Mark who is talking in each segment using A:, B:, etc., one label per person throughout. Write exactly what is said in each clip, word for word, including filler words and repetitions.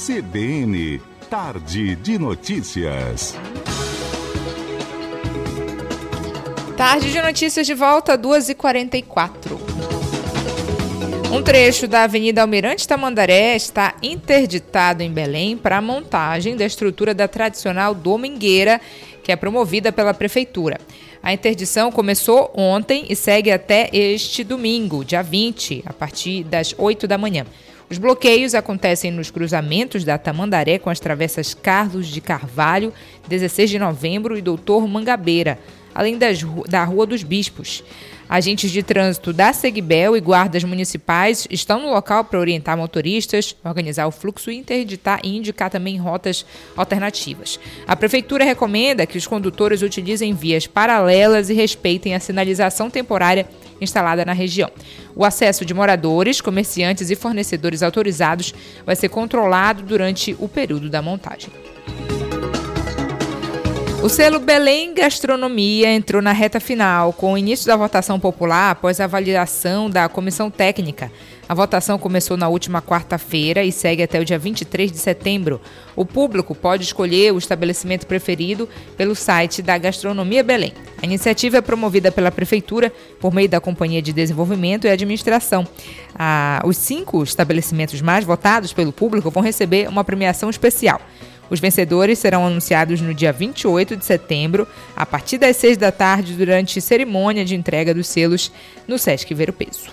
A: C B N, Tarde de Notícias.
B: Tarde de Notícias de volta, duas e quarenta e quatro. Um trecho da Avenida Almirante Tamandaré está interditado em Belém para a montagem da estrutura da tradicional domingueira, que é promovida pela Prefeitura. A interdição começou ontem e segue até este domingo, dia vinte, a partir das oito da manhã. Os bloqueios acontecem nos cruzamentos da Tamandaré com as travessas Carlos de Carvalho, dezesseis de novembro e Doutor Mangabeira, além das, da Rua dos Bispos. Agentes de trânsito da Segbel e guardas municipais estão no local para orientar motoristas, organizar o fluxo e interditar e indicar também rotas alternativas. A Prefeitura recomenda que os condutores utilizem vias paralelas e respeitem a sinalização temporária instalada na região. O acesso de moradores, comerciantes e fornecedores autorizados vai ser controlado durante o período da montagem. O selo Belém Gastronomia entrou na reta final, com o início da votação popular após a avaliação da comissão técnica. A votação começou na última quarta-feira e segue até o dia vinte e três de setembro. O público pode escolher o estabelecimento preferido pelo site da Gastronomia Belém. A iniciativa é promovida pela Prefeitura por meio da Companhia de Desenvolvimento e Administração. Ah, os cinco estabelecimentos mais votados pelo público vão receber uma premiação especial. Os vencedores serão anunciados no dia vinte e oito de setembro, a partir das seis da tarde, durante cerimônia de entrega dos selos no Sesc Ver o Peso.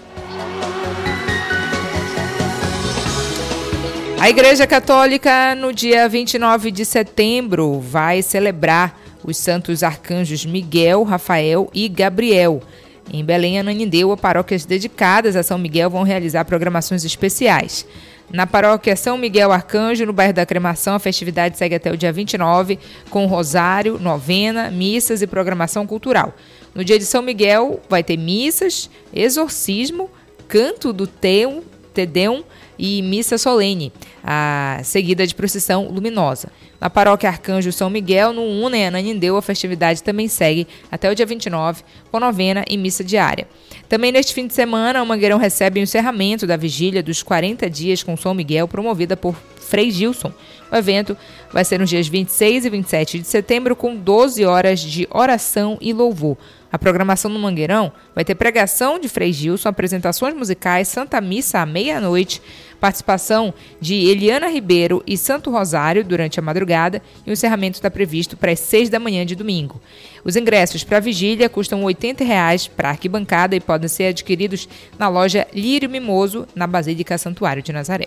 B: A Igreja Católica, no dia vinte e nove de setembro, vai celebrar os santos arcanjos Miguel, Rafael e Gabriel. Em Belém, Ananindeua, paróquias dedicadas a São Miguel vão realizar programações especiais. Na paróquia São Miguel Arcanjo, no bairro da Cremação, a festividade segue até o dia vinte e nove, com rosário, novena, missas e programação cultural. No dia de São Miguel, vai ter missas, exorcismo, canto do Teum, Tedeum e missa solene, a seguida de procissão luminosa. Na paróquia Arcanjo São Miguel, no Una e Ananindeua, a festividade também segue até o dia vinte e nove, com novena e missa diária. Também neste fim de semana, o Mangueirão recebe o encerramento da vigília dos quarenta dias com São Miguel, promovida por Frei Gilson. O evento vai ser nos dias vinte e seis e vinte e sete de setembro, com doze horas de oração e louvor. A programação no Mangueirão vai ter pregação de Frei Gilson, apresentações musicais, Santa Missa à meia-noite, participação de Eliana Ribeiro e Santo Rosário durante a madrugada, e o encerramento está previsto para as seis da manhã de domingo. Os ingressos para a vigília custam oitenta reais para arquibancada e podem ser adquiridos na loja Lírio Mimoso, na Basílica Santuário de Nazaré.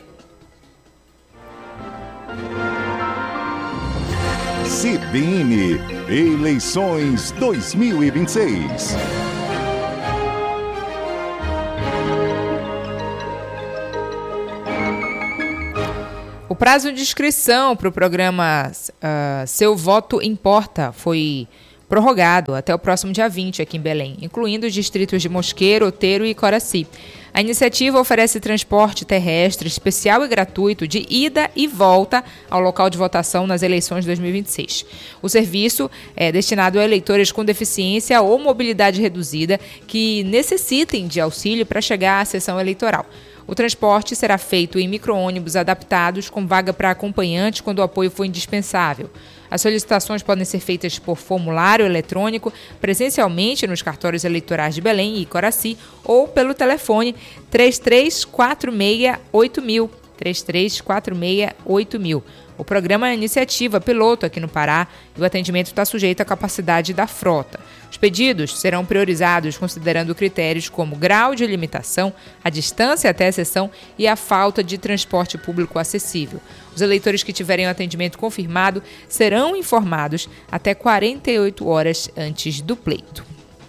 A: C B N Eleições dois mil e vinte e seis.
B: O prazo de inscrição para o programa uh, Seu Voto Importa foi prorrogado até o próximo dia vinte aqui em Belém, incluindo os distritos de Mosqueiro, Outeiro e Coraci. A iniciativa oferece transporte terrestre especial e gratuito de ida e volta ao local de votação nas eleições de dois mil e vinte e seis. O serviço é destinado a eleitores com deficiência ou mobilidade reduzida que necessitem de auxílio para chegar à sessão eleitoral. O transporte será feito em micro-ônibus adaptados com vaga para acompanhante quando o apoio for indispensável. As solicitações podem ser feitas por formulário eletrônico, presencialmente nos cartórios eleitorais de Belém e Coraci ou pelo telefone três três quatro seis oito mil. três três quatro seis oito mil. O programa é uma iniciativa piloto aqui no Pará e o atendimento está sujeito à capacidade da frota. Os pedidos serão priorizados considerando critérios como grau de limitação, a distância até a sessão e a falta de transporte público acessível. Os eleitores que tiverem o atendimento confirmado serão informados até quarenta e oito horas antes do pleito.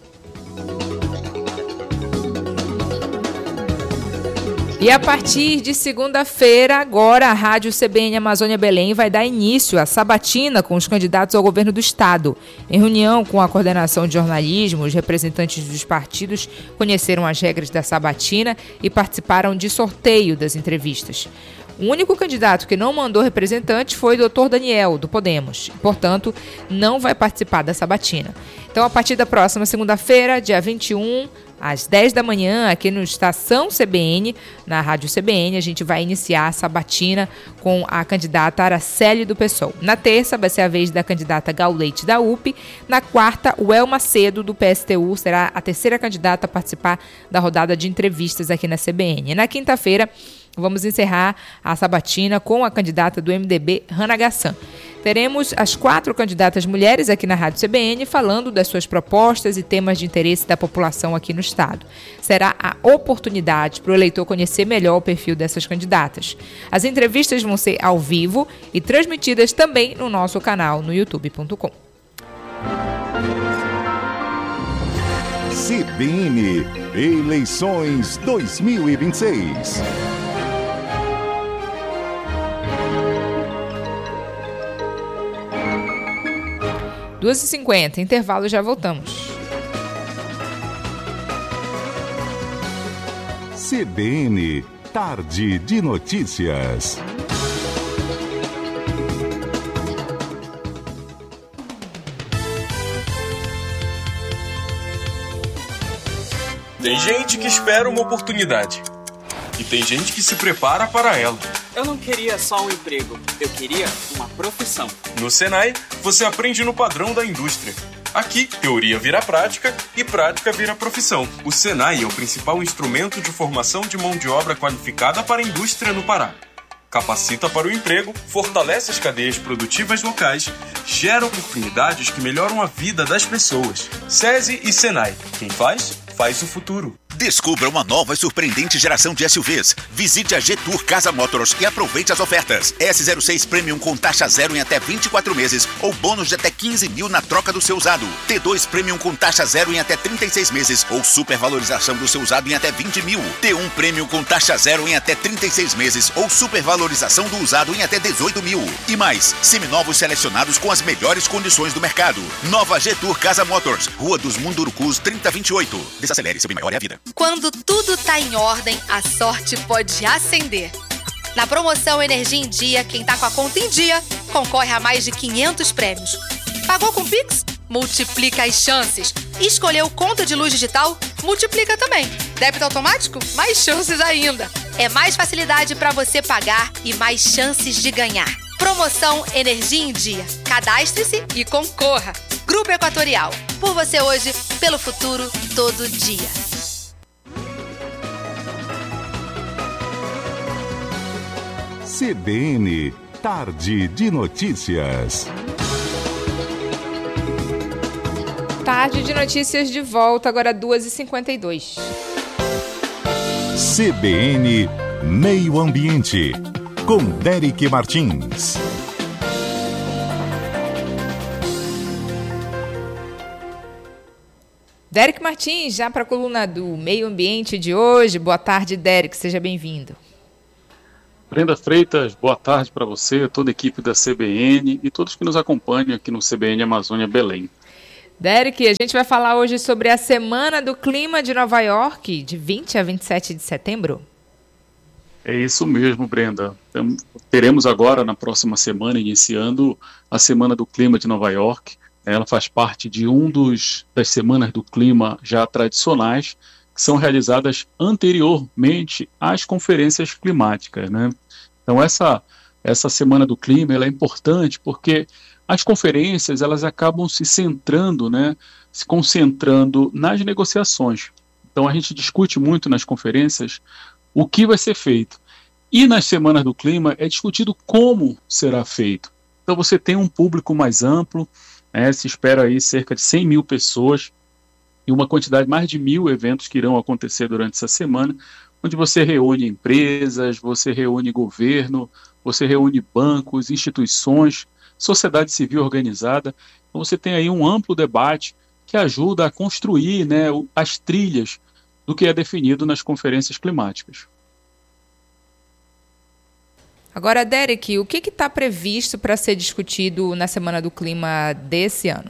B: E a partir de segunda-feira, agora, a Rádio C B N Amazônia Belém vai dar início à sabatina com os candidatos ao governo do Estado. Em reunião com a coordenação de jornalismo, os representantes dos partidos conheceram as regras da sabatina e participaram de sorteio das entrevistas. O único candidato que não mandou representante foi o doutor Daniel, do Podemos. Portanto, não vai participar da sabatina. Então, a partir da próxima segunda-feira, dia vinte e um, às dez da manhã, aqui no Estação C B N, na Rádio C B N, a gente vai iniciar a sabatina com a candidata Araceli do PSOL. Na terça, vai ser a vez da candidata Gal Leite da U P. Na quarta, o El Macedo do P S T U será a terceira candidata a participar da rodada de entrevistas aqui na C B N. Na quinta-feira, vamos encerrar a sabatina com a candidata do M D B, Hannah Gassan. Teremos as quatro candidatas mulheres aqui na Rádio C B N falando das suas propostas e temas de interesse da população aqui no estado. Será a oportunidade para o eleitor conhecer melhor o perfil dessas candidatas. As entrevistas vão ser ao vivo e transmitidas também no nosso canal no youtube ponto com.
A: C B N Eleições dois mil e vinte e seis.
B: duas e cinquenta, intervalo, já voltamos.
A: C B N, Tarde de Notícias.
C: Tem gente que espera uma oportunidade. E tem gente que se prepara para ela.
D: Eu não queria só um emprego, eu queria uma profissão.
C: No Senai, você aprende no padrão da indústria. Aqui, teoria vira prática e prática vira profissão. O Senai é o principal instrumento de formação de mão de obra qualificada para a indústria no Pará. Capacita para o emprego, fortalece as cadeias produtivas locais, gera oportunidades que melhoram a vida das pessoas. SESI e Senai. Quem faz, faz o futuro.
E: Descubra uma nova e surpreendente geração de S U Vs. Visite a G-Tour Casa Motors e aproveite as ofertas. S zero seis Premium com taxa zero em até vinte e quatro meses ou bônus de até quinze mil na troca do seu usado. T dois Premium com taxa zero em até trinta e seis meses ou supervalorização do seu usado em até vinte mil. T um Premium com taxa zero em até trinta e seis meses ou supervalorização do usado em até dezoito mil. E mais, seminovos selecionados com as melhores condições do mercado. Nova G-Tour Casa Motors, Rua dos Mundurucus trinta vinte e oito. Desacelere, seu bem maior é a vida.
F: Quando tudo tá em ordem, a sorte pode acender. Na promoção Energia em Dia, quem tá com a conta em dia concorre a mais de quinhentos prêmios. Pagou com Pix? Multiplica as chances. Escolheu conta de luz digital? Multiplica também. Débito automático? Mais chances ainda. É mais facilidade para você pagar e mais chances de ganhar. Promoção Energia em Dia. Cadastre-se e concorra. Grupo Equatorial. Por você hoje, pelo futuro, todo dia.
A: C B N, Tarde de Notícias.
B: Tarde de Notícias de volta, agora duas e cinquenta e dois.
A: C B N Meio Ambiente, com Derek Martins.
B: Derek Martins, já para a coluna do Meio Ambiente de hoje. Boa tarde, Derek, seja bem-vindo.
G: Brenda Freitas, boa tarde para você, toda a equipe da C B N e todos que nos acompanham aqui no C B N Amazônia Belém.
B: Derek, a gente vai falar hoje sobre a Semana do Clima de Nova York, de vinte a vinte e sete de setembro.
G: É isso mesmo, Brenda. Teremos agora, na próxima semana, iniciando a Semana do Clima de Nova York. Ela faz parte de um dos das semanas do clima já tradicionais, que são realizadas anteriormente às conferências climáticas, né? Então essa, essa Semana do Clima ela é importante porque as conferências elas acabam se centrando, né, se concentrando nas negociações. Então a gente discute muito nas conferências o que vai ser feito. E nas Semanas do Clima é discutido como será feito. Então você tem um público mais amplo, né, se espera aí cerca de cem mil pessoas, e uma quantidade mais de mil eventos que irão acontecer durante essa semana, onde você reúne empresas, você reúne governo, você reúne bancos, instituições, sociedade civil organizada. Então você tem aí um amplo debate que ajuda a construir, né, as trilhas do que é definido nas conferências climáticas.
B: Agora, Derek, o que está previsto para ser discutido na Semana do Clima desse ano?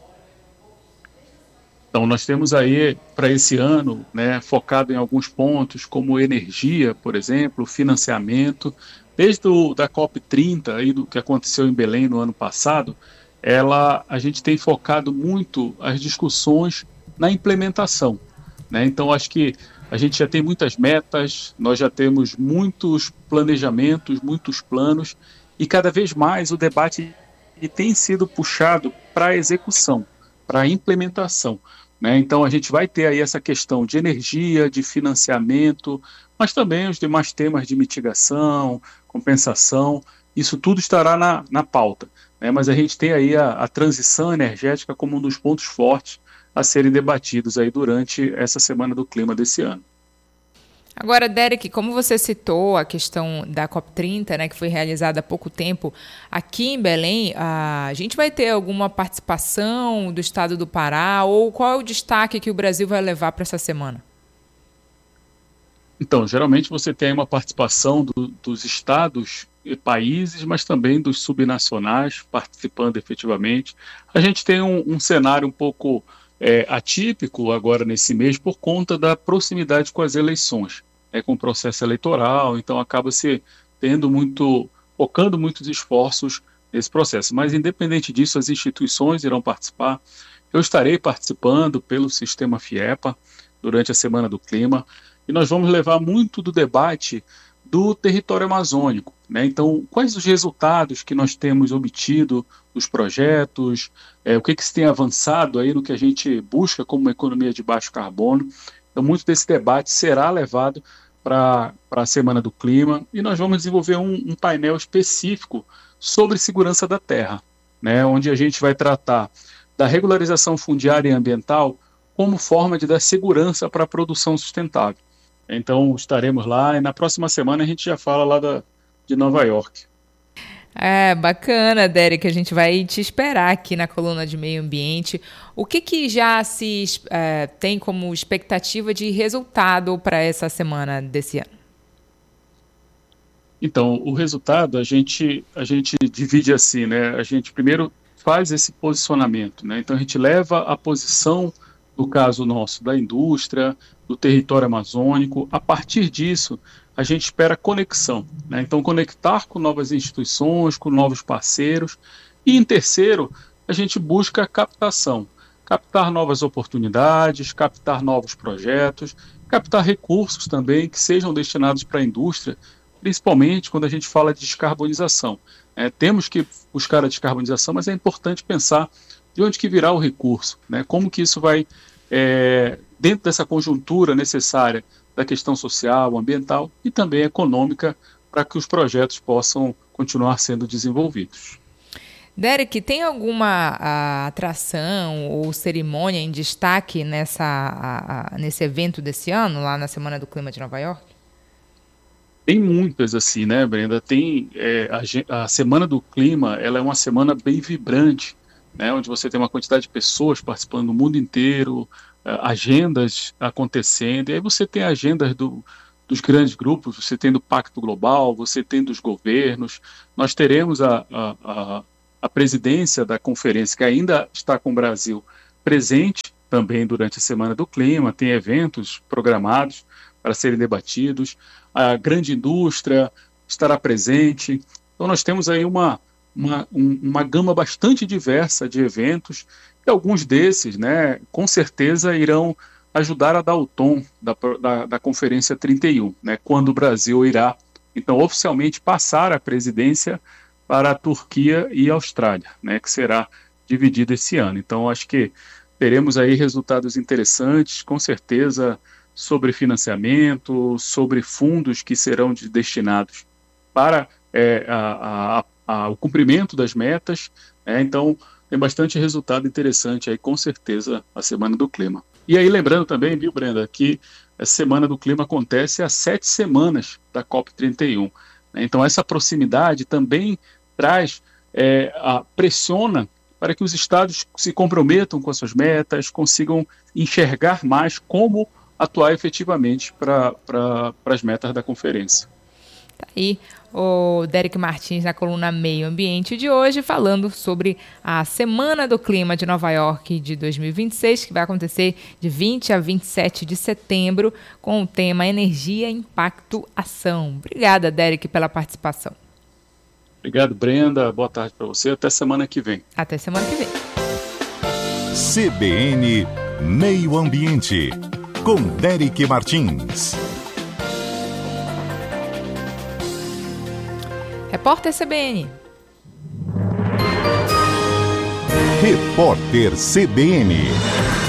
G: Então, nós temos aí, para esse ano, né, focado em alguns pontos, como energia, por exemplo, financiamento. Desde o, da COP trinta, aí, do que aconteceu em Belém no ano passado, ela, a gente tem focado muito as discussões na implementação. né? Então, acho que a gente já tem muitas metas, nós já temos muitos planejamentos, muitos planos, e cada vez mais o debate tem sido puxado para a execução, para a implementação, né? Então, a gente vai ter aí essa questão de energia, de financiamento, mas também os demais temas de mitigação, compensação, isso tudo estará na, na pauta, né? Mas a gente tem aí a, a transição energética como um dos pontos fortes a serem debatidos aí durante essa Semana do Clima desse ano.
B: Agora, Derek, como você citou a questão da COP trinta, né, que foi realizada há pouco tempo aqui em Belém, a gente vai ter alguma participação do estado do Pará, ou qual é o destaque que o Brasil vai levar para essa semana?
G: Então, geralmente você tem uma participação do, dos estados e países, mas também dos subnacionais participando efetivamente. A gente tem um, um cenário um pouco é, atípico agora nesse mês por conta da proximidade com as eleições, é, com o processo eleitoral, então acaba se tendo muito, focando muitos esforços nesse processo. Mas independente disso, as instituições irão participar. Eu estarei participando pelo Sistema FIEPA durante a Semana do Clima, e nós vamos levar muito do debate do território amazônico, né? Então, quais os resultados que nós temos obtido dos projetos, é, o que, que se tem avançado aí no que a gente busca como uma economia de baixo carbono. Então, muito desse debate será levado para a Semana do Clima, e nós vamos desenvolver um, um painel específico sobre segurança da terra, né? Onde a gente vai tratar da regularização fundiária e ambiental como forma de dar segurança para a produção sustentável. Então, estaremos lá, e na próxima semana a gente já fala lá da, de Nova York.
B: É, bacana, Derek, a gente vai te esperar aqui na coluna de meio ambiente. O que, que já se é, tem como expectativa de resultado para essa semana desse ano?
G: Então, o resultado a gente, a gente divide assim, né? A gente primeiro faz esse posicionamento, né? Então, a gente leva a posição, no caso nosso, da indústria, do território amazônico. A partir disso, a gente espera conexão, né? Então, conectar com novas instituições, com novos parceiros. E, em terceiro, a gente busca captação, captar novas oportunidades, captar novos projetos, captar recursos também que sejam destinados para a indústria, principalmente quando a gente fala de descarbonização. É, temos que buscar a descarbonização, mas é importante pensar de onde que virá o recurso, né? Como que isso vai, é, dentro dessa conjuntura necessária da questão social, ambiental e também econômica, para que os projetos possam continuar sendo desenvolvidos.
B: Derek, tem alguma a, atração ou cerimônia em destaque nessa, a, a, nesse evento desse ano, lá na Semana do Clima de Nova York?
G: Tem muitas assim, né, Brenda? Tem, é, a, a Semana do Clima, ela é uma semana bem vibrante, né, onde você tem uma quantidade de pessoas participando do mundo inteiro, agendas acontecendo, e aí você tem agendas do, dos grandes grupos, você tem do Pacto Global, você tem dos governos. Nós teremos a, a, a, a presidência da conferência, que ainda está com o Brasil presente também durante a Semana do Clima, tem eventos programados para serem debatidos, a grande indústria estará presente. Então nós temos aí uma Uma, um, uma gama bastante diversa de eventos, e alguns desses, né, com certeza irão ajudar a dar o tom da, da, da Conferência trinta e um, né, quando o Brasil irá, então, oficialmente passar a presidência para a Turquia e a Austrália, né, que será dividida esse ano. Então, acho que teremos aí resultados interessantes, com certeza, sobre financiamento, sobre fundos que serão de, destinados para é, a, a Ah, o cumprimento das metas, né? Então tem bastante resultado interessante aí, com certeza, a Semana do Clima. E aí lembrando também, viu, Brenda, que a Semana do Clima acontece há sete semanas da COP trinta e um, né? Então essa proximidade também traz, é, a, pressiona para que os estados se comprometam com as suas metas, consigam enxergar mais como atuar efetivamente para para as metas da conferência.
B: Tá aí o Derek Martins na coluna Meio Ambiente de hoje, falando sobre a Semana do Clima de Nova York de dois mil e vinte e seis, que vai acontecer de vinte a vinte e sete de setembro, com o tema Energia, Impacto, Ação. Obrigada, Derek, pela participação.
G: Obrigado, Brenda. Boa tarde para você. Até semana que vem.
B: Até semana que vem.
A: C B N Meio Ambiente, com Derek Martins.
B: Repórter C B N.
A: Repórter C B N.